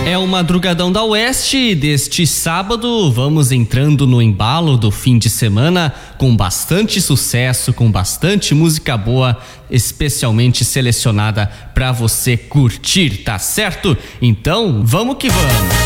É o Madrugadão da Oeste deste sábado. Vamos entrando no embalo do fim de semana com bastante sucesso, com bastante música boa, especialmente selecionada para você curtir, tá certo? Então, vamos que vamos!